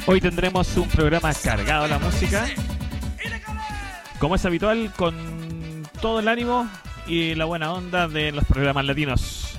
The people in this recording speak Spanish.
Hoy tendremos un programa cargado a la música, como es habitual, con todo el ánimo y la buena onda de los programas latinos.